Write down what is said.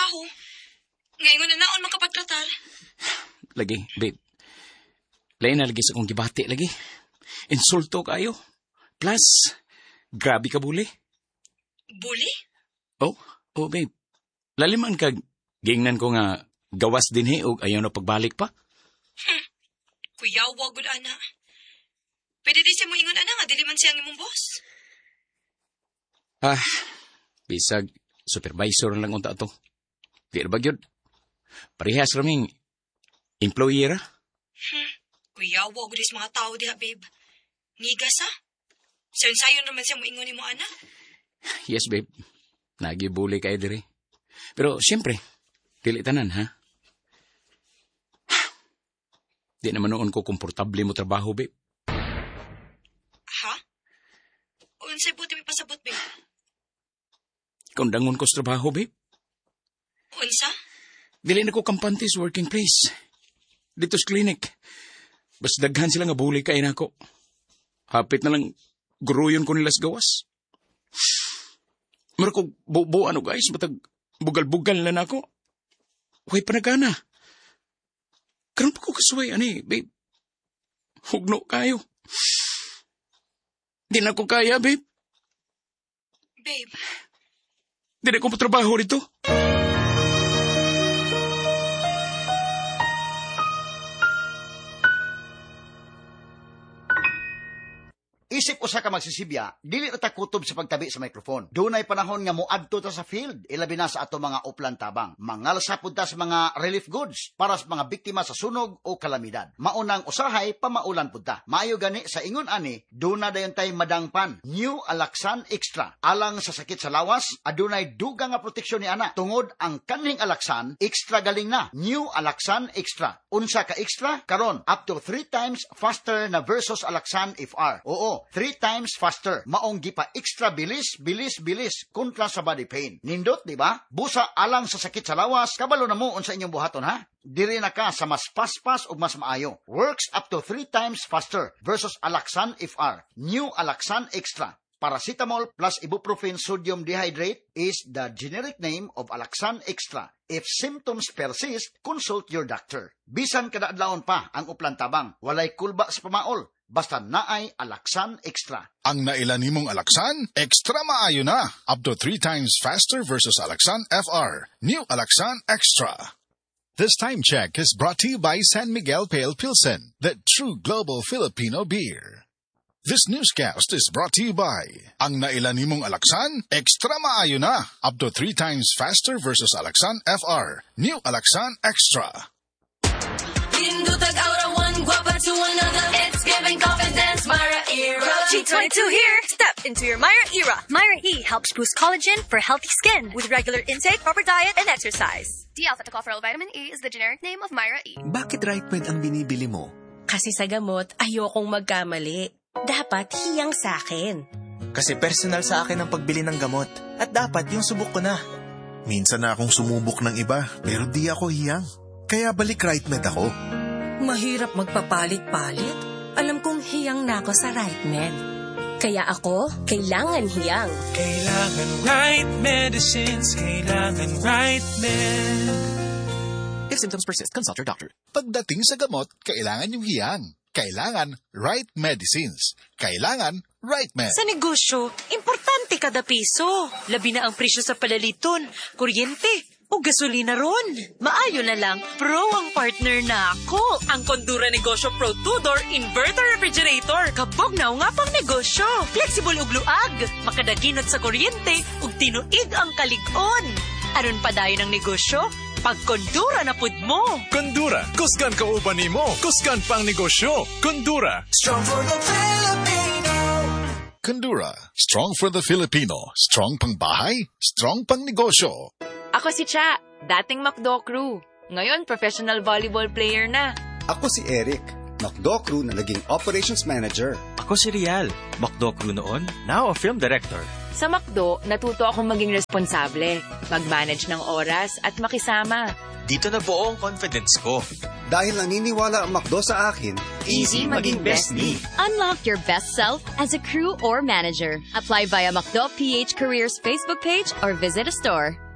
trabaho. Ngayon na naon makapagtratar. Lagi, babe. Lain na lagi sa kong gibati lagi. Insulto kayo. Plus, grabe ka buli. Buli? Oh, babe. Laliman ka, gingnan ko nga gawas din o ayaw na pagbalik pa. Kuya, wagod ana. Pwede di siya mo ingon ana nga, dili man siyang imong boss. Bisag, supervisor lang unta to. Di na ba yun? Parehas raming employee ra. Kuya, wagod is mga tao diha, babe. Ngigas ha? Sayon-sayon naman siya mo ingon mo ana. Yes, babe. Nagibuli kayo diri. Pero, siyempre, dili tanan, ha? Di naman noon ko komportable mo trabaho, babe. Ha? Unsay buti may pasabot, babe? Kundangon ko sa trabaho, babe. Unsa? Dili na ko kampante sa working place. Dito sa clinic. Bas daghan sila nga buli kayo na ako. Hapit na lang guruyon ko nila sa gawas. Mara ko, ano guys, matag bugal-bugal na ako. Huwag pa nagana. Karoon pa ko kasuway, babe. Hugno kayo. Di na ko kaya, babe. Babe. Di na ko matrabaho rito. Isip usa ka magsisibya, dili ta kutob sa pagtabi sa microphone. Dunay panahon nga moadto ta sa field, ilabi na sa ato mga uplan tabang. Mangalsa pud ta sa mga relief goods para sa mga biktima sa sunog o kalamidad. Maunang usahay pamaulan pud ta. Maayo gani sa ingon ani, duna dayon tay madangpan. New Alaxan Extra. Alang sa sakit sa lawas, adunay dugang nga proteksyon ni ana. Tungod ang kanhing Alaxan, extra galing na. New Alaxan Extra. Unsa ka extra? Karon up to 3 times faster na versus Alaxan FR. Oo, 3 times faster. Maong gipa extra bilis kontra sa body pain. Nindot, di ba? Busa alang sa sakit sa lawas, kabalo na mo unsa inyong buhaton ha? Diri na ka sa mas paspas ug mas maayo. Works up to 3 times faster versus Alaxan FR. New Alaxan Extra. Paracetamol plus ibuprofen sodium dehydrate is the generic name of Alaxan Extra. If symptoms persist, consult your doctor. Bisan kada adlawon pa ang uplan tabang, walay kulba sa pamaol. Basta naay Alaxan Extra. Ang nailan nimong Alaxan, extra maayo na. Up to 3 times faster versus Alaxan FR. New Alaxan Extra. This time check is brought to you by San Miguel Pale Pilsen, the true global Filipino beer. This newscast is brought to you by ang nailan nimong Alaxan, extra maayo na. Up to 3 times faster versus Alaxan FR. New Alaxan Extra. To another, it's giving confidence, Myra Era. G22 here. Step into your Myra Era. Myra E helps boost collagen for healthy skin with regular intake, proper diet, and exercise. D-alpha-tocopherol vitamin E is the generic name of Myra E. Bakit RightMed ang binibili mo? Kasi sa gamot, ayokong magkamali. Dapat hiyang sa akin. Kasi personal sa akin ang pagbili ng gamot. At dapat yung subok ko na. Minsan na akong sumubok ng iba, pero di ako hiyang. Kaya balik RightMed ako. Mahirap magpapalit-palit. Alam kong hiyang na ako sa RightMed. Kaya ako, kailangan hiyang. Kailangan right medicines, kailangan RightMed. If symptoms persist, consult your doctor. Pagdating sa gamot, kailangan yung hiyang. Kailangan right medicines. Kailangan RightMed. Sa negosyo, importante kada piso. Labi na ang presyo sa palaliton, kuryente, o gasolina ron. Maayo na lang, pro ang partner na ako. Ang Condura Negosyo Pro 2-door Inverter Refrigerator. Kabog na nga pang negosyo. Flexible ug luag. Makadaginot sa kuryente ug tinuig ang kalig-on. Aron pa dayon ang negosyo, pag Condura na pud mo. Condura, kusgan ka uban nimo. Kusgan pang negosyo. Condura. Strong for the Filipino. Condura, strong for the Filipino. Strong pang bahay, strong pang negosyo. Ako si Cha, dating McDo crew. Ngayon, professional volleyball player na. Ako si Eric, McDo crew na naging operations manager. Ako si Rial, McDo crew noon, now a film director. Sa McDo, natuto akong maging responsable, mag-manage ng oras at makisama. Dito na buo ang confidence ko. Dahil naniniwala ang McDo sa akin, easy maging best me. Unlock your best self as a crew or manager. Apply via McDo PH Careers Facebook page or visit a store.